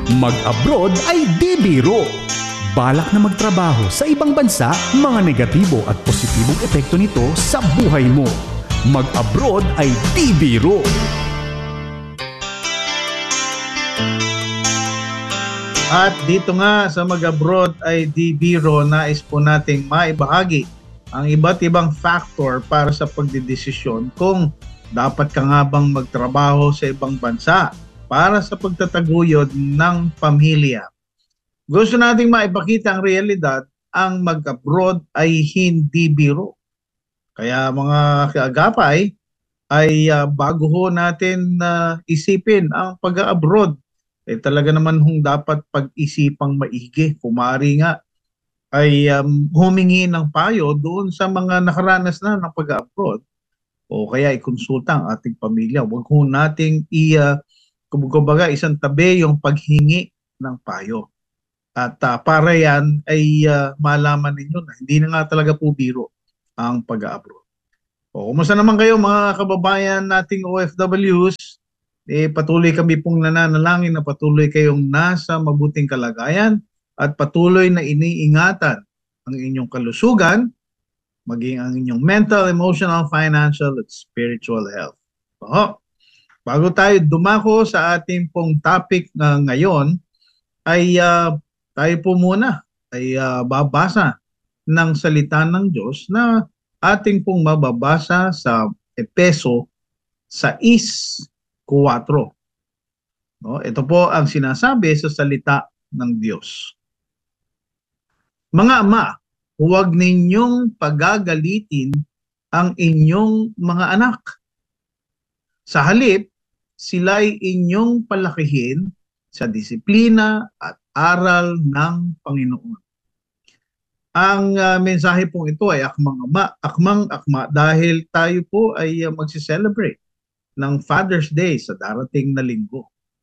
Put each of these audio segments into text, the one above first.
Mag-abroad ay di biro. Balak na magtrabaho sa ibang bansa, mga negatibo at positibong epekto nito sa buhay mo. Mag-abroad ay di biro. At dito nga sa mag-abroad ay di biro, nais po nating maibahagi ang iba't ibang factor para sa pagdidesisyon kung dapat ka nga bang magtrabaho sa ibang bansa para sa pagtataguyod ng pamilya. Gusto nating maipakita ang realidad, ang mag-abroad ay hindi biro. Kaya mga kaagapay, ay bago ho natin isipin ang pag-abroad, talaga naman hong dapat pag-isipang maigi. Kumari nga ay humingi ng payo doon sa mga nakaranas na ng pag-abroad o kaya ikonsulta ang ating pamilya. Huwag ho nating kumbaga isang tabi yung paghingi ng payo. At para yan ay malaman ninyo na hindi na nga talaga po biro ang pag-abroad. O, kumusta naman kayo mga kababayan nating OFWs? Patuloy kami pong nananalangin na patuloy kayong nasa mabuting kalagayan at patuloy na iniingatan ang inyong kalusugan, maging ang inyong mental, emotional, financial, at spiritual health. O, bago tayo dumako sa ating pong topic ngayon, ay tayo po muna ay babasa ng salita ng Diyos na ating pong mababasa sa Efeso 6:4. No, ito po ang sinasabi sa salita ng Diyos. Mga ama, huwag ninyong pagagalitin ang inyong mga anak. Sa halip, sila'y inyong palakihin sa disiplina at aral ng Panginoon. Ang mensahe pong ito ay akmang-akma dahil tayo po ay magsi-celebrate ng Father's Day sa darating na linggo.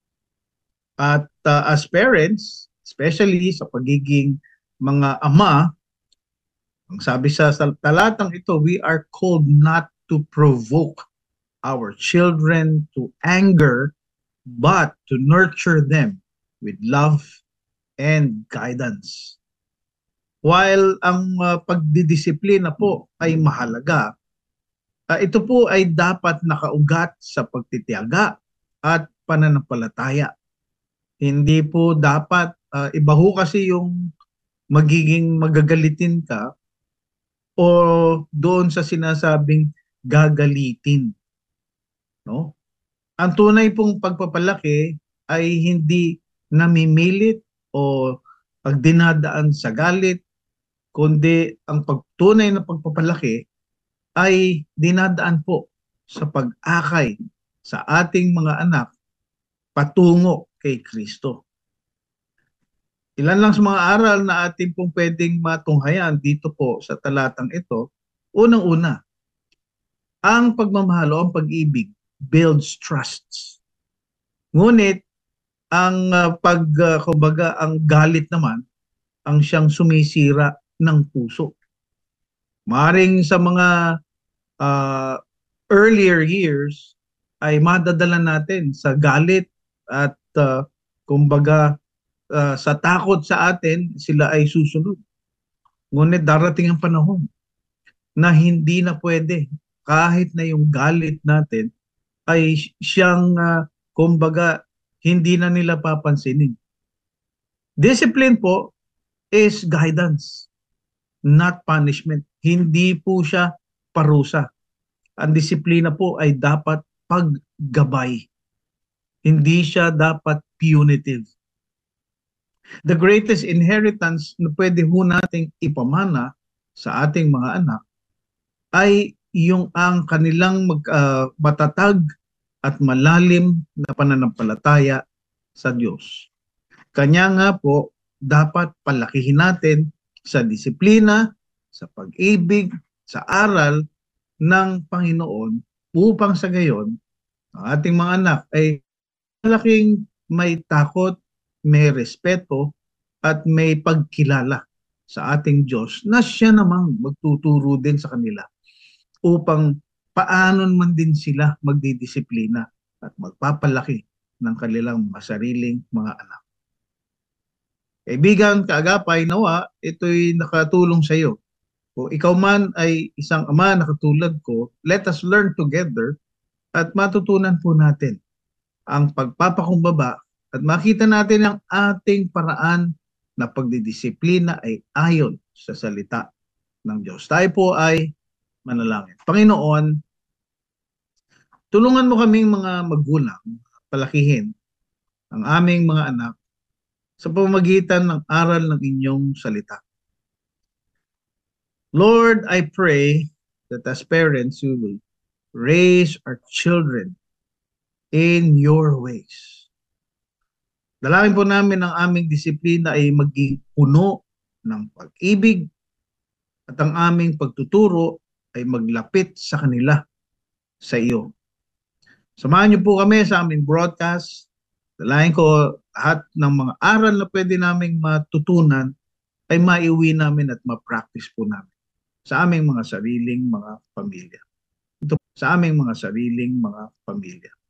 At as parents, especially sa pagiging mga ama, ang sabi sa talatang ito, we are called not to provoke our children to anger, but to nurture them with love and guidance. While ang pagdidisiplina po ay mahalaga, ito po ay dapat nakaugat sa pagtitiyaga at pananampalataya. Hindi po dapat, iba ho kasi yung magiging magagalitin ka o doon sa sinasabing gagalitin. No? Ang tunay pong pagpapalaki ay hindi namimilit o pagdinadaan sa galit, kundi ang pagtunay na pagpapalaki ay dinadaan po sa pag-akay sa ating mga anak patungo kay Kristo. Ilan lang sa mga aral na ating pong pwedeng matunghayan dito po sa talatang ito. Unang-una, ang pagmamahal o ang pag-ibig builds trusts. Ngunit ang kumbaga ang galit naman ang siyang sumisira ng puso. Maring sa mga earlier years ay madadala natin sa galit at kumbaga sa takot sa atin sila ay susunod. Ngunit darating ang panahon na hindi na pwede kahit na yung galit natin ay siyang kumbaga hindi na nila papansinin. Discipline po is guidance, not punishment. Hindi po siya parusa. Ang disiplina po ay dapat paggabay. Hindi siya dapat punitive. The greatest inheritance na pwede ho nating ipamana sa ating mga anak ay yung ang kanilang matatag at malalim na pananampalataya sa Diyos. Kanya nga po, dapat palakihin natin sa disiplina, sa pag-ibig, sa aral ng Panginoon upang sa gayon, ang ating mga anak ay malaking may takot, may respeto, at may pagkilala sa ating Diyos na siya namang magtuturo din sa kanila upang paano man din sila magdidisiplina at magpapalaki ng kanilang masariling mga anak. Kaibigan, kaagapay, nawa, ito'y nakatulong sa iyo. Kung ikaw man ay isang ama na katulad ko, let us learn together at matutunan po natin ang pagpapakumbaba at makita natin ang ating paraan na pagdidisiplina ay ayon sa salita ng Diyos. Tayo po ay manalangin. Panginoon, tulungan mo kaming mga magulang, palakihin ang aming mga anak sa pamamagitan ng aral ng inyong salita. Lord, I pray that as parents, you will raise our children in your ways. Dalangin po namin ang aming disiplina ay maging puno ng pag-ibig at ang aming pagtuturo ay maglapit sa kanila, sa iyo. Samahan niyo po kami sa aming broadcast. Dalangin ko lahat ng mga aral na pwede naming matutunan ay maiuwi namin at ma-practice po namin sa aming mga sariling mga pamilya. Ito sa aming mga sariling mga pamilya.